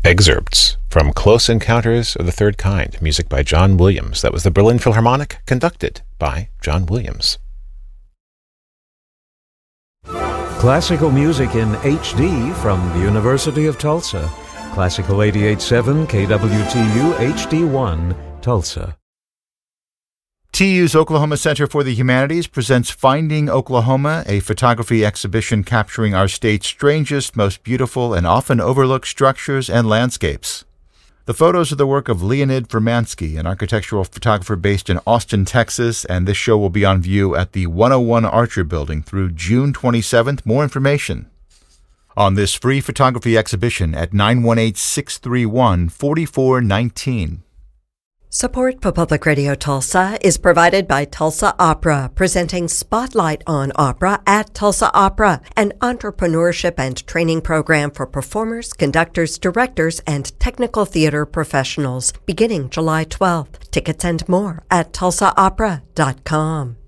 Excerpts from Close Encounters of the Third Kind, music by John Williams. That was the Berlin Philharmonic, conducted by John Williams. Classical music in HD from the University of Tulsa. Classical 88.7 KWTU HD1, Tulsa. TU's Oklahoma Center for the Humanities presents Finding Oklahoma, a photography exhibition capturing our state's strangest, most beautiful, and often overlooked structures and landscapes. The photos are the work of Leonid Vermansky, an architectural photographer based in Austin, Texas, and this show will be on view at the 101 Archer Building through June 27th. More information on this free photography exhibition at 918-631-4419. Support for Public Radio Tulsa is provided by Tulsa Opera, presenting Spotlight on Opera at Tulsa Opera, an entrepreneurship and training program for performers, conductors, directors, and technical theater professionals, beginning July 12th. Tickets and more at tulsaopera.com.